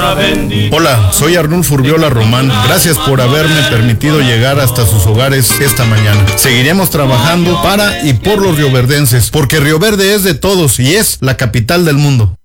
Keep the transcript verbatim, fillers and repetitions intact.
sea bendito. Hola, soy Arnulfo Urbiola Román. Gracias por haberme permitido llegar hasta sus hogares esta mañana. Seguiremos trabajando para y por los rioverdenses, porque Río Verde es de todos y es la capital del mundo.